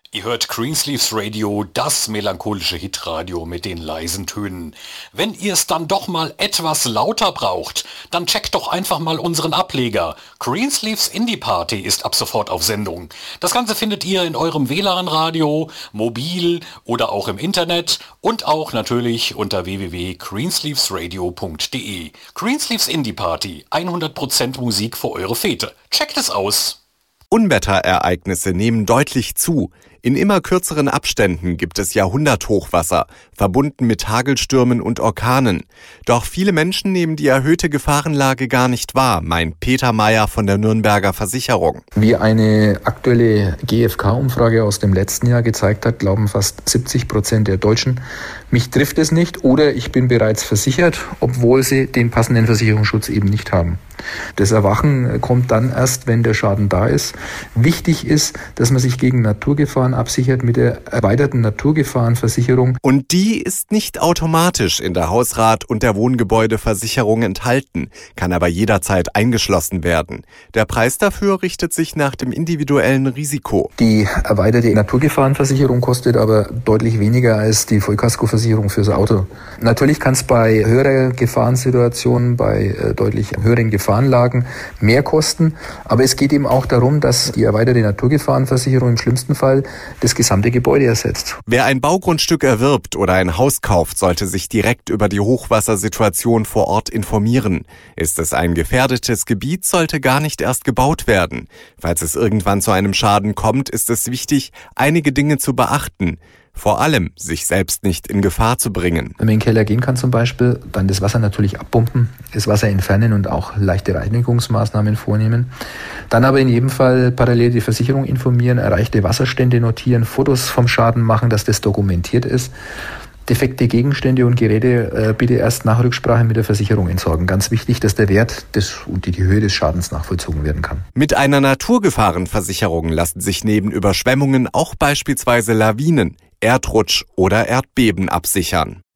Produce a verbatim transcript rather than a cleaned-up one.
Ihr hört Greensleeves Radio, das melancholische Hitradio mit den leisen Tönen. Wenn ihr es dann doch mal etwas lauter braucht, dann checkt doch einfach mal unseren Ableger. Greensleeves Indie Party ist ab sofort auf Sendung. Das Ganze findet ihr in eurem W L A N-Radio, mobil oder auch im Internet und auch natürlich unter w w w punkt greensleeves radio punkt d e. Greensleeves Indie Party, hundert Prozent Musik für eure Fete. Checkt es aus! Unwetterereignisse nehmen deutlich zu. In immer kürzeren Abständen gibt es Jahrhunderthochwasser, verbunden mit Hagelstürmen und Orkanen. Doch viele Menschen nehmen die erhöhte Gefahrenlage gar nicht wahr, meint Peter Meyer von der Nürnberger Versicherung. Wie eine aktuelle G f K-Umfrage aus dem letzten Jahr gezeigt hat, glauben fast siebzig Prozent der Deutschen, mich trifft es nicht oder ich bin bereits versichert, obwohl sie den passenden Versicherungsschutz eben nicht haben. Das Erwachen kommt dann erst, wenn der Schaden da ist. Wichtig ist, dass man sich gegen Naturgefahren absichert mit der erweiterten Naturgefahrenversicherung. Und die ist nicht automatisch in der Hausrat- und der Wohngebäudeversicherung enthalten, kann aber jederzeit eingeschlossen werden. Der Preis dafür richtet sich nach dem individuellen Risiko. Die erweiterte Naturgefahrenversicherung kostet aber deutlich weniger als die Vollkaskoversicherung fürs Auto. Natürlich kann es bei höherer Gefahrensituation, bei äh, deutlich höheren Gefahrenlagen mehr kosten, aber es geht eben auch darum, dass die erweiterte Naturgefahrenversicherung im schlimmsten Fall das gesamte Gebäude ersetzt. Wer ein Baugrundstück erwirbt oder ein Haus kauft, sollte sich direkt über die Hochwassersituation vor Ort informieren. Ist es ein gefährdetes Gebiet, sollte gar nicht erst gebaut werden. Falls es irgendwann zu einem Schaden kommt, ist es wichtig, einige Dinge zu beachten. Vor allem, sich selbst nicht in Gefahr zu bringen. Wenn man in den Keller gehen kann zum Beispiel, dann das Wasser natürlich abpumpen, das Wasser entfernen und auch leichte Reinigungsmaßnahmen vornehmen. Dann aber in jedem Fall parallel die Versicherung informieren, erreichte Wasserstände notieren, Fotos vom Schaden machen, dass das dokumentiert ist. Defekte Gegenstände und Geräte äh, bitte erst nach Rücksprache mit der Versicherung entsorgen. Ganz wichtig, dass der Wert des, und die, die Höhe des Schadens nachvollzogen werden kann. Mit einer Naturgefahrenversicherung lassen sich neben Überschwemmungen auch beispielsweise Lawinen, Erdrutsch oder Erdbeben absichern.